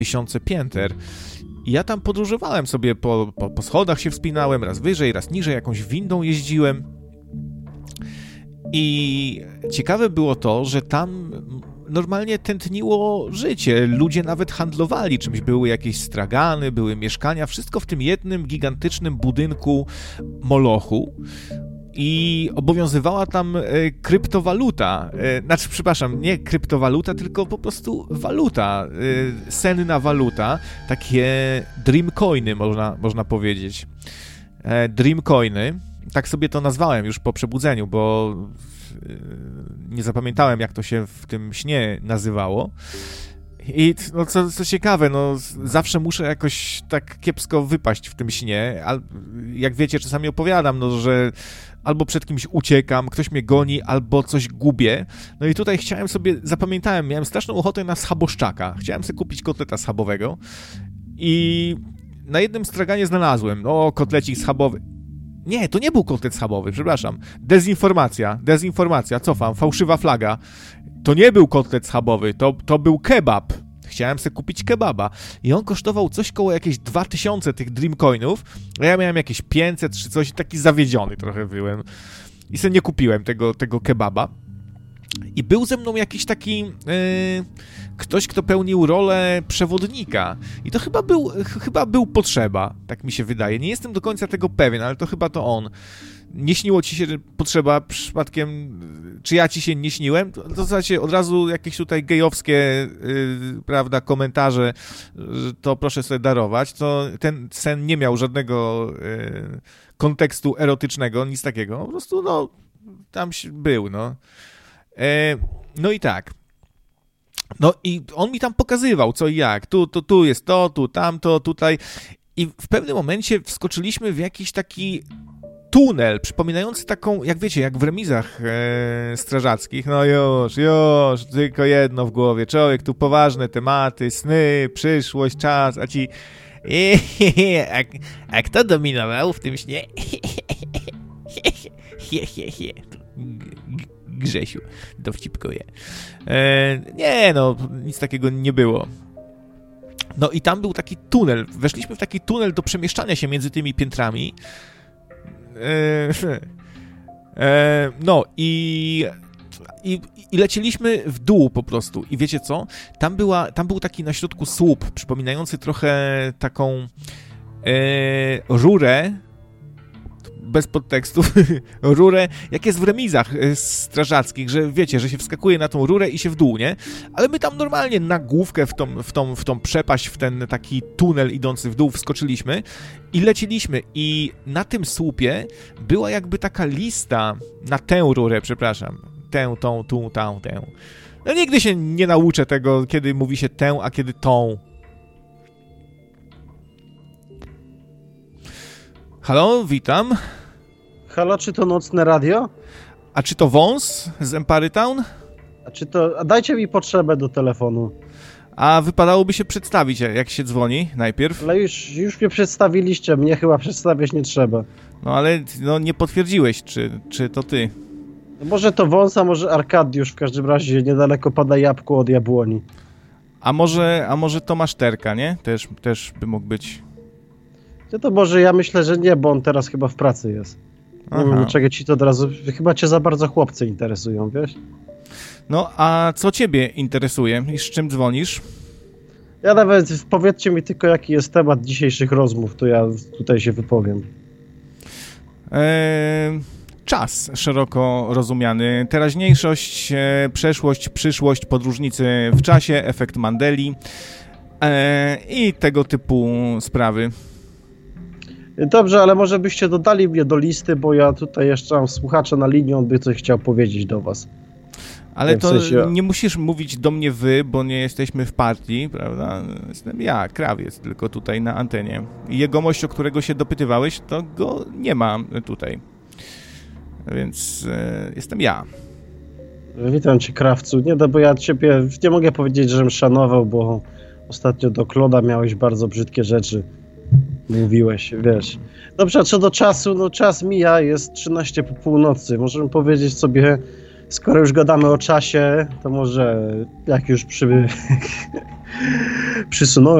tysiące pięter. I ja tam podróżowałem sobie, po schodach się wspinałem, raz wyżej, raz niżej, jakąś windą jeździłem. I ciekawe było to, że tam normalnie tętniło życie. Ludzie nawet handlowali czymś. Były jakieś stragany, były mieszkania, wszystko w tym jednym gigantycznym budynku Molochu. I obowiązywała tam kryptowaluta. Znaczy, przepraszam, nie kryptowaluta, tylko po prostu waluta. Senna waluta. Takie dreamcoiny, można powiedzieć. Dreamcoiny. Tak sobie to nazwałem już po przebudzeniu, bo nie zapamiętałem, jak to się w tym śnie nazywało. I no, co ciekawe, no, zawsze muszę jakoś tak kiepsko wypaść w tym śnie. Jak wiecie, czasami opowiadam, no, że albo przed kimś uciekam, ktoś mnie goni, albo coś gubię. No i tutaj zapamiętałem, miałem straszną ochotę na schaboszczaka. Chciałem sobie kupić kotleta schabowego i na jednym straganie znalazłem, kotlecik schabowy. Nie, to nie był kotlet schabowy, przepraszam. Dezinformacja, cofam, fałszywa flaga. To nie był kotlet schabowy, to był kebab. Chciałem sobie kupić kebaba i on kosztował coś koło jakieś 2000 tych Dreamcoinów, a ja miałem jakieś 500 czy coś, taki zawiedziony trochę byłem. I sobie nie kupiłem tego kebaba. I był ze mną jakiś taki ktoś, kto pełnił rolę przewodnika. I to chyba był Potrzeba, tak mi się wydaje. Nie jestem do końca tego pewien, ale to chyba to on. Nie śniło ci się Potrzeba przypadkiem, czy ja ci się nie śniłem? To w zasadzie od razu jakieś tutaj gejowskie, prawda, komentarze, to proszę sobie darować. To ten sen nie miał żadnego kontekstu erotycznego, nic takiego. Po prostu, tam był, No i tak. No i on mi tam pokazywał co i jak. Tu jest to, tu tamto, tutaj. I w pewnym momencie wskoczyliśmy w jakiś taki tunel, przypominający taką, jak wiecie, jak w remizach strażackich. No już, tylko jedno w głowie. Człowiek, tu poważne tematy, sny, przyszłość, czas, a ci... A kto dominował w tym śnie? Grzesiu dowcipkuje. Nie, nic takiego nie było. No i tam był taki tunel. Weszliśmy w taki tunel do przemieszczania się między tymi piętrami. I lecieliśmy w dół po prostu. I wiecie co? Tam był taki na środku słup, przypominający trochę taką rurę, bez podtekstów, rurę, jak jest w remizach strażackich, że wiecie, że się wskakuje na tą rurę i się w dół, nie? Ale my tam normalnie na główkę w tą przepaść, w ten taki tunel idący w dół wskoczyliśmy i leciliśmy. I na tym słupie była jakby taka lista na tę rurę, przepraszam. Tę. No nigdy się nie nauczę tego, kiedy mówi się tę, a kiedy tą. Halo, witam. Halo, czy to nocne radio? A czy to wąs z Empire Town? A dajcie mi Potrzebę do telefonu. A wypadałoby się przedstawić, jak się dzwoni najpierw. Ale już mnie przedstawiliście, mnie chyba przedstawiać nie trzeba. No ale nie potwierdziłeś, czy to ty. No może to wąs, a może Arkadiusz, w każdym razie niedaleko pada jabłko od jabłoni. A może Tomasz Terka, nie? Też by mógł być. To może ja myślę, że nie, bo on teraz chyba w pracy jest. Nie wiem, dlaczego ci to od razu... Chyba cię za bardzo chłopcy interesują, wiesz? No, a co ciebie interesuje i z czym dzwonisz? Ja nawet, powiedzcie mi tylko, jaki jest temat dzisiejszych rozmów, to ja tutaj się wypowiem. Czas szeroko rozumiany, teraźniejszość, przeszłość, przyszłość, podróżnicy w czasie, efekt Mandeli i tego typu sprawy. Dobrze, ale może byście dodali mnie do listy, bo ja tutaj jeszcze mam słuchacza na linii, on by coś chciał powiedzieć do was. Ale to nie musisz mówić do mnie wy, bo nie jesteśmy w partii, prawda? Jestem ja, Krawiec, tylko tutaj na antenie. I jegomość, o którego się dopytywałeś, to go nie ma tutaj. Więc jestem ja. Witam cię, Krawcu. Nie, bo ja ciebie nie mogę powiedzieć, żebym szanował, bo ostatnio do Kloda miałeś bardzo brzydkie rzeczy. Mówiłeś, wiesz. Dobrze, a co do czasu, no czas mija, jest 13 po północy. Możemy powiedzieć sobie, skoro już gadamy o czasie, to może jak już Przysunąłem